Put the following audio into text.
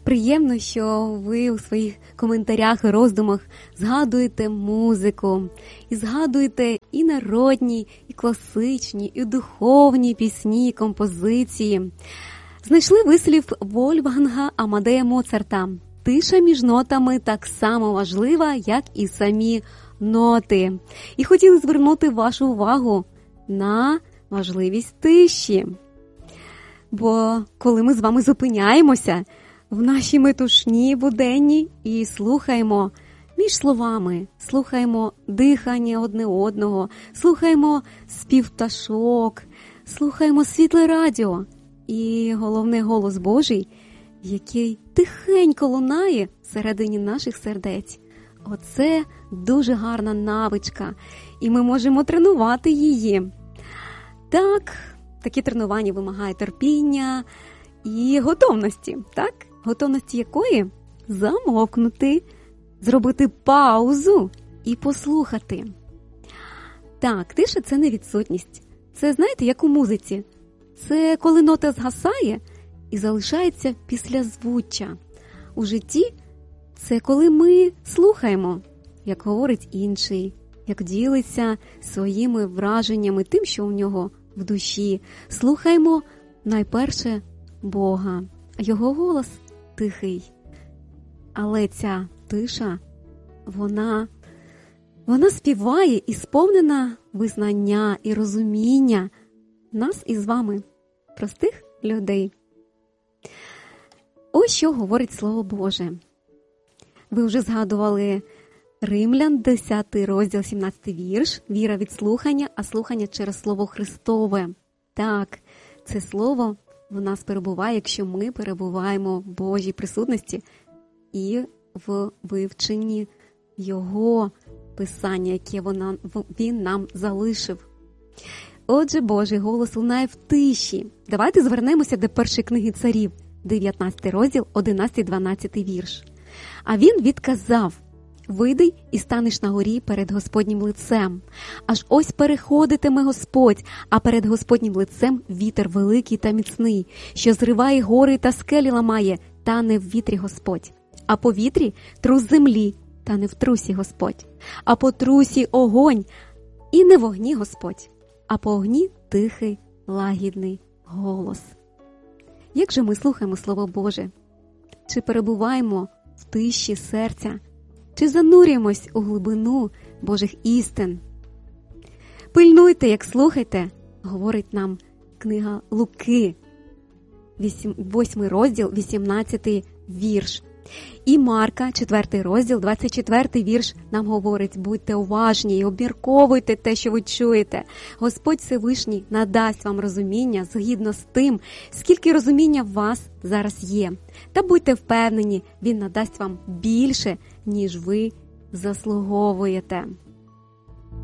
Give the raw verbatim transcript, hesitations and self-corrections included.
приємно, що ви у своїх коментарях і роздумах згадуєте музику. І згадуєте і народні, і класичні, і духовні пісні, композиції. Знайшли вислів Вольфганга Амадея Моцарта. Тиша між нотами так само важлива, як і самі ноти. І хотіли звернути вашу увагу на важливість тиші. Бо коли ми з вами зупиняємося в нашій метушні буденній і слухаємо між словами, слухаємо дихання одне одного, слухаємо спів пташок, слухаємо світле радіо і, головне, голос Божий, який тихенько лунає всередині наших сердець. Оце дуже гарна навичка, і ми можемо тренувати її. Так, такі тренування вимагають терпіння і готовності, так? Готовності якої? Замовкнути, зробити паузу і послухати. Так, тиша – це не відсутність. Це, знаєте, як у музиці. Це коли нота згасає і залишається післязвуччя. У житті це коли ми слухаємо, як говорить інший, як ділиться своїми враженнями, тим, що у нього в душі. Слухаємо найперше Бога. Його голос тихий. Але ця тиша, вона, вона співає і сповнена визнання і розуміння нас із вами, простих людей. Ось що говорить Слово Боже. Ви вже згадували Римлян, десятий розділ, сімнадцятий вірш. Віра від слухання, а слухання через Слово Христове. Так, це Слово в нас перебуває, якщо ми перебуваємо в Божій присутності і в вивченні Його Писання, яке вона, Він нам залишив. Отже, Божий голос лунає в тиші. Давайте звернемося до першої книги царів, дев'ятнадцятий розділ, одинадцятий-дванадцятий вірш. А він відказав: «Вийди і станеш на горі перед Господнім лицем. Аж ось переходитиме Господь, а перед Господнім лицем вітер великий та міцний, що зриває гори та скелі ламає, та не в вітрі Господь. А по вітрі трус землі, та не в трусі Господь. А по трусі огонь, і не в огні Господь, а по огні тихий, лагідний голос». Як же ми слухаємо Слово Боже? Чи перебуваємо в тиші серця? Чи занурюємось у глибину Божих істин? Пильнуйте, як слухайте, говорить нам книга Луки, восьмий розділ, вісімнадцятий вірш. І Марка, четвертий розділ, двадцять четвертий вірш нам говорить: будьте уважні і обмірковуйте те, що ви чуєте. Господь Всевишній надасть вам розуміння згідно з тим, скільки розуміння в вас зараз є. Та будьте впевнені, Він надасть вам більше, ніж ви заслуговуєте.